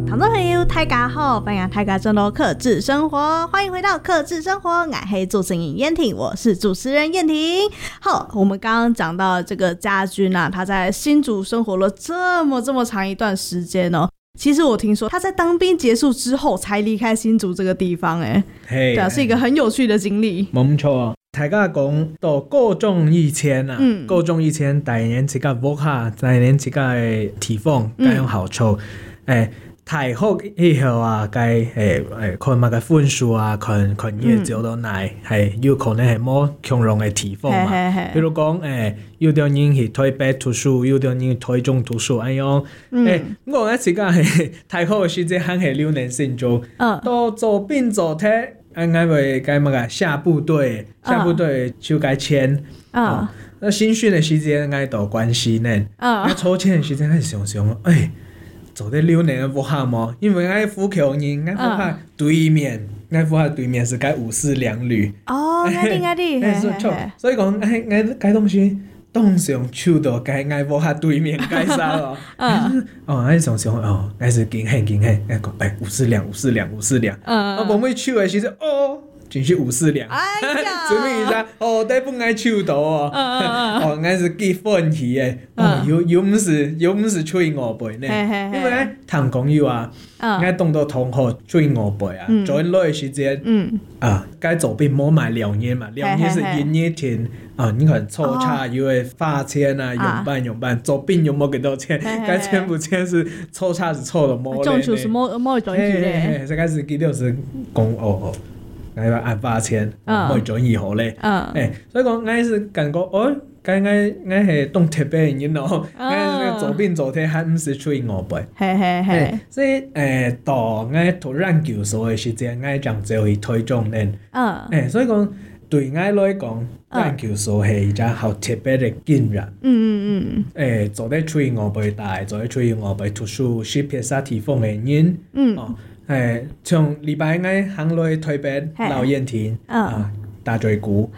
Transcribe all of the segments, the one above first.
听众朋友大家好，欢迎大家进入克制生活，欢迎回到克制生活，我是主持人燕婷，我是主持人燕婷。好，我们刚刚讲到这个家军啊，他在新竹生活了这么长一段时间哦。其实我听说他在当兵结束之后才离开新竹这个地方，对啊，是一个很有趣的经历。 冇错，大家讲到高中以前啊，高中以前第一年一個武下，第二年一個地方，該用好處，大學以後啊，該看乜嘅分數啊，看業績都嚟，係有可能係冇強榮嘅地方嘛。比如講有啲人去台北讀書，有啲人去台中讀書，咁樣。我嗰時間係大學嘅時間係6年先做，到做兵做體。應該會該乜嘅下部隊就該簽。那新訓嘅時間應該到關係呢。那抽籤嘅時間係想，做啲6年嘅武下嘛，因為我富強人，我武下對面，我武下對面是該542旅。 哦，啱啲。 所以講，我該東西當上手到該我武下對面該啥咯。我想，我是驚喜，我講542。我冇咩手嘅時陣，真是542。 哎呀， 證明一下，底本愛手到我是結婚期嘅，有唔是吹5倍呢？因為談講要啊，我當到同學吹5倍啊，做耐時間，該做兵冇買2年嘛，2年是1年天，你看抽查又會發錢啊，用辦，做兵又冇幾多錢，該錢不錢是抽查是抽了冇咧。 中就是冇轉去咧。 這個是記得是講我按發錢，冇轉以後咧。所以講我是感覺我係當特別嘅人咯，我做兵做體還唔是吹5倍。所以到我讀籃球所嘅時間，我將就去台中咧。所以講對我來講，籃球所係一個好特別嘅經驗。做得吹5倍大，做得吹5倍讀書，識別啥地方嘅人。從禮拜我行落去台北老燕亭打嘴鼓，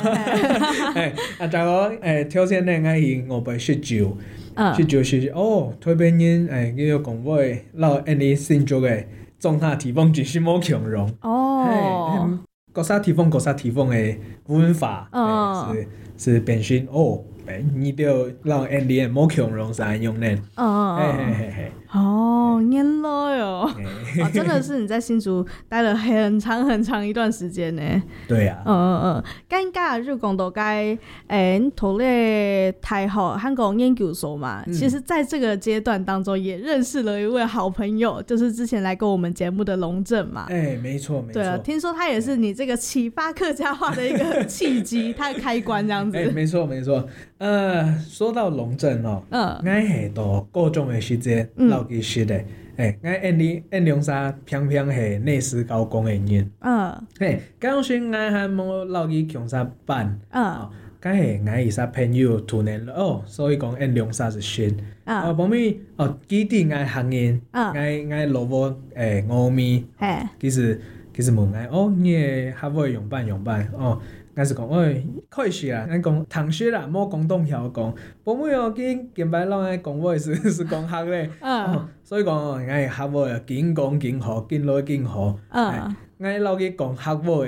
再我挑戰咧，我去5倍食酒，台北人叫做講話老你新竹嘅種下地方就是冇強榮。各啥地方嘅文化是變成你就老你冇強榮是安用咧。 原來哦，真的是你在新竹待了很長一段時間呢。 對啊。 咁假日講到該讀咧大學香港研究所嘛，其實在這個階段當中也認識了一位好朋友，就是之前來過我們節目的龍正嘛。 沒錯。 對啊，聽說他也是你這個啟發客家話的一個契機，他的開關這樣子。沒錯。說到龍正我係到高中嘅時間老記識的。我N兩沙偏係內斯高工嘅人。嗰陣時我係冇老記強沙班。嗰係我係沙朋友2年了所以講 N 兩沙是新。後面基地我行人，我老婆5米。其實問我你係會用班？我是講可以是啊，我講同學啦，冇廣東話講，後面見擺老講我是講客咧。所以講我係客話，見講見學，見來見學。我老記講客話。